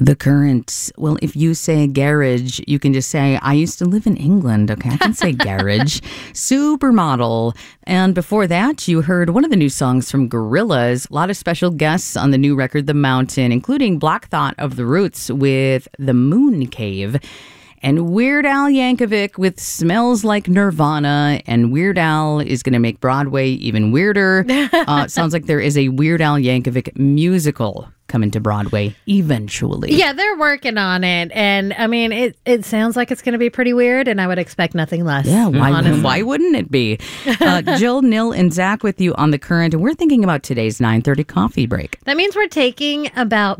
The Current. Well, if you say garage, you can just say, I used to live in England. Okay, I can say garage. Supermodel. And before that, you heard one of the new songs from Gorillaz. A lot of special guests on the new record, The Mountain, including Black Thought of the Roots with The Moon Cave. And Weird Al Yankovic with Smells Like Nirvana. And Weird Al is going to make Broadway even weirder. Sounds like there is a Weird Al Yankovic musical coming to Broadway eventually. Yeah, they're working on it. And I mean, it sounds like it's going to be pretty weird, and I would expect nothing less. Yeah, why wouldn't it be? Jill, Nil, and Zach with you on The Current, and we're thinking about today's 9:30 coffee break. That means we're thinking about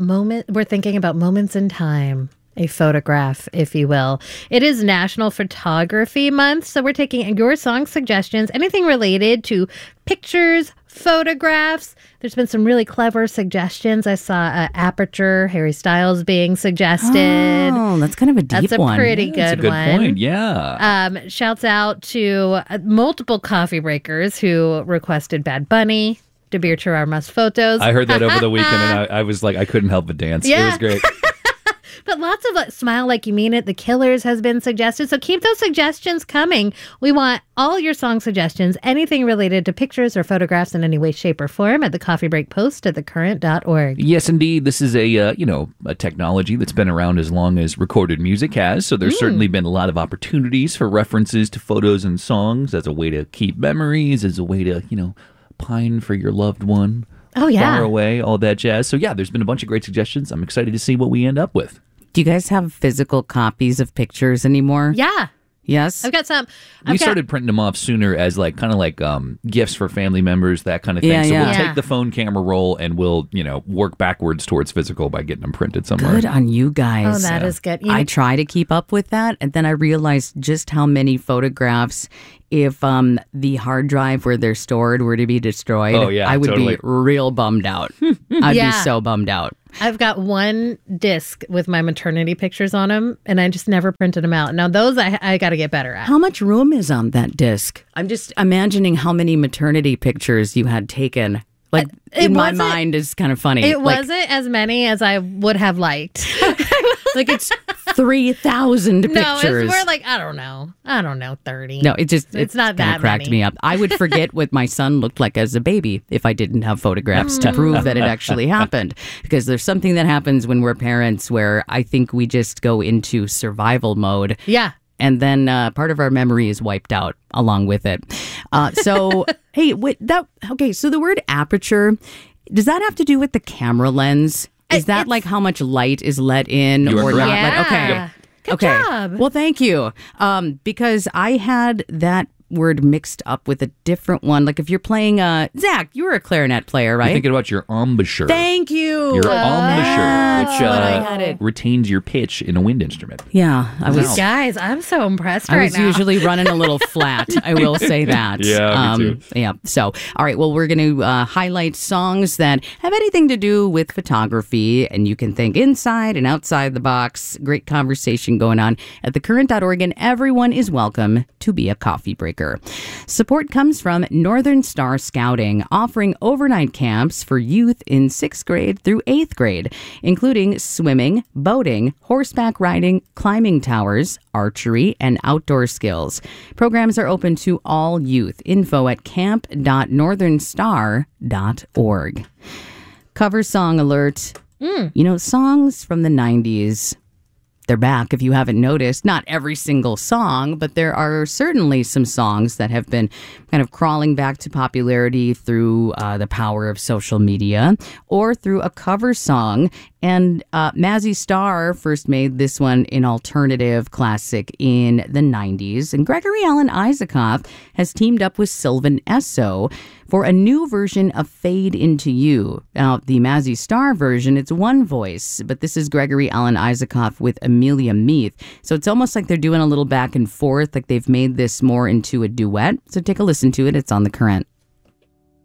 moments in time. A photograph, if you will. It is National Photography Month, so we're taking your song suggestions, anything related to pictures, photographs. There's been some really clever suggestions. I saw Aperture, Harry Styles being suggested. Oh, that's kind of a deep one. That's a pretty good one. That's a good point, yeah. Shouts out to multiple coffee breakers who requested Bad Bunny, Dabir Charar Must Photos. I heard that over the weekend, and I was like, I couldn't help but dance. Yeah. It was great. But lots of Smile Like You Mean It, The Killers has been suggested. So keep those suggestions coming. We want all your song suggestions, anything related to pictures or photographs in any way, shape, or form at the Coffee Break Post at thecurrent.org. Yes, indeed. This is a technology that's been around as long as recorded music has. So there's certainly been a lot of opportunities for references to photos and songs as a way to keep memories, as a way to, pine for your loved one. Oh, yeah. Far away, all that jazz. So yeah, there's been a bunch of great suggestions. I'm excited to see what we end up with. Do you guys have physical copies of pictures anymore? Yeah. Yes? I've got some. We started printing them off sooner as kind of gifts for family members, that kind of thing. So we'll take the phone camera roll and we'll, work backwards towards physical by getting them printed somewhere. Good on you guys. Oh, that is good. I try to keep up with that, and then I realized just how many photographs, if the hard drive where they're stored were to be destroyed, I would be real bummed out. I'd be so bummed out. I've got one disc with my maternity pictures on them, and I just never printed them out. Now, those I got to get better at. How much room is on that disc? I'm just imagining how many maternity pictures you had taken. In my mind is kind of funny. It wasn't as many as I would have liked. It's 3,000 pictures. No, it's more like, I don't know, 30. No, it's not that cracked many. me up. I would forget what my son looked like as a baby if I didn't have photographs to prove that it actually happened. Because there's something that happens when we're parents where I think we just go into survival mode. Yeah. And then part of our memory is wiped out along with it. So the word aperture, does that have to do with the camera lens? Is that like how much light is let in or not? Yeah. Okay. Good job. Well, thank you. Because I had that word mixed up with a different one. Like if you're playing, Zach, you were a clarinet player, right? You're thinking about your embouchure. Thank you. Your embouchure, which retains your pitch in a wind instrument. Yeah, I was. Guys, I'm so impressed right now. I was usually running a little flat. I will say that. Yeah, me too. Yeah. So, all right. Well, we're going to highlight songs that have anything to do with photography, and you can think inside and outside the box. Great conversation going on at thecurrent.org, and everyone is welcome to be a coffee breaker. Support comes from Northern Star Scouting, offering overnight camps for youth in 6th grade through 8th grade, including swimming, boating, horseback riding, climbing towers, archery, and outdoor skills. Programs are open to all youth. Info at camp.northernstar.org. Cover song alert. Songs from the 90s. They're back, if you haven't noticed. Not every single song, but there are certainly some songs that have been kind of crawling back to popularity through the power of social media or through a cover song. And Mazzy Star first made this one an alternative classic in the 90s. And Gregory Alan Isaacoff has teamed up with Sylvan Esso for a new version of Fade Into You. Now, the Mazzy Star version, it's one voice, but this is Gregory Alan Isaacoff with Amelia Meath. So it's almost like they're doing a little back and forth, like they've made this more into a duet. So take a listen to it. It's on The Current.